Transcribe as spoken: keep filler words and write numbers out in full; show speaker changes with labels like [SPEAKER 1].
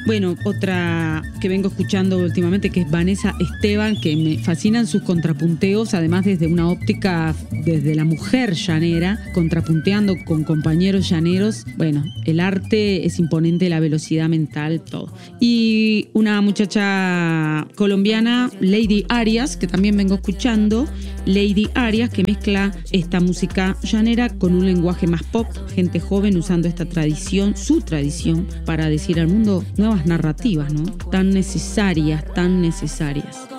[SPEAKER 1] Bueno, otra que vengo escuchando últimamente que es Vanessa Esteban, que me fascinan sus contrapunteos, además desde una óptica desde la mujer llanera, contrapunteando con compañeros llaneros. Bueno, el arte es imponente, la velocidad mental, todo. Y una muchacha colombiana, Lady Arias, que también vengo escuchando, Lady Arias, que mezcla esta música llanera con un lenguaje más pop, gente joven usando esta tradición, su tradición, para decir al mundo nuevas narrativas, ¿no? Tan necesarias, tan necesarias.